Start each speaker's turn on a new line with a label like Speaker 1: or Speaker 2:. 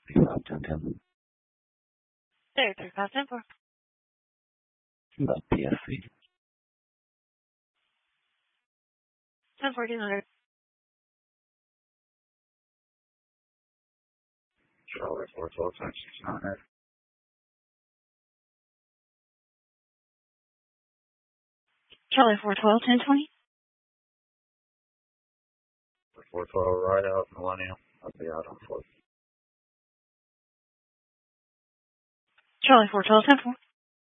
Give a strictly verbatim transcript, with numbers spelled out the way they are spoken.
Speaker 1: three five ten ten.
Speaker 2: There, three five ten four.
Speaker 1: About P S C.
Speaker 2: ten fourteen hundred.
Speaker 1: Charlie four twelve ten six nine.
Speaker 2: Charlie four twelve ten twenty.
Speaker 1: four twelve right out Millennium. I'll be out on four.
Speaker 2: Charlie four twelve ten four.